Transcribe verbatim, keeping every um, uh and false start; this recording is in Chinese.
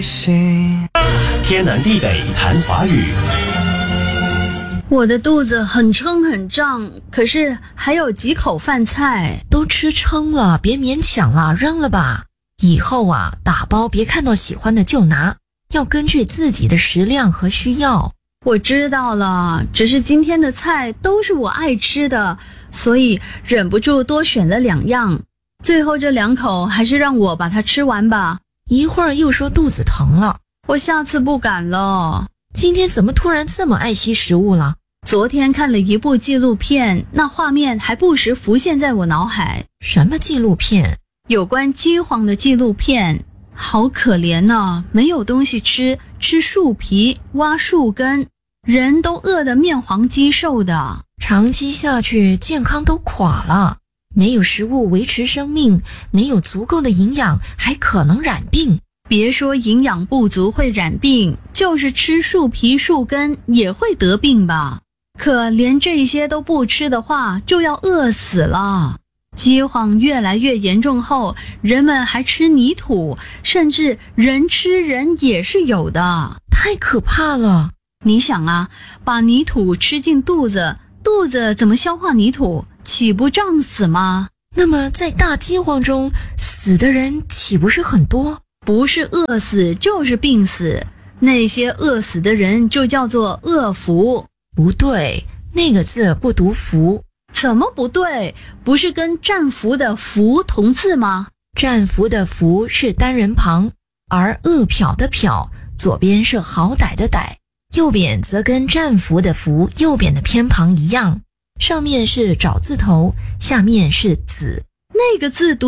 天南地北谈华语。 我的肚子很撑很胀，可是还有几口饭菜。 都吃撑了，别勉强了，扔了吧。以后啊，打包别看到喜欢的就拿，要根据自己的食量和需要。 我知道了，只是今天的菜都是我爱吃的，所以忍不住多选了两样。最后这两口还是让我把它吃完吧。 一会儿又说肚子疼了， 我下次不敢了。 今天怎么突然这么爱惜食物了？ 昨天看了一部纪录片，那画面还不时浮现在我脑海。 什么纪录片？ 有关饥荒的纪录片。好可怜啊，没有东西吃，吃树皮，挖树根，人都饿得面黄肌瘦的。 长期下去，健康都垮了。没有食物维持生命，没有足够的营养，还可能染病。 别说营养不足会染病，就是吃树皮树根也会得病吧。可连这些都不吃的话，就要饿死了。饥荒越来越严重后，人们还吃泥土，甚至人吃人也是有的。 太可怕了。 你想啊，把泥土吃进肚子，肚子怎么消化泥土？岂不胀死吗？ 那么在大饥荒中死的人岂不是很多？ 不是饿死就是病死，那些饿死的人就叫做饿福。 不对，那个字不读福。 怎么不对？不是跟战俘的俘同字吗？ 战俘的俘是单人旁，而饿殍的殍左边是好歹的歹，右边则跟战俘的俘右边的偏旁一样，上面是爪字头，下面是子。 那个字读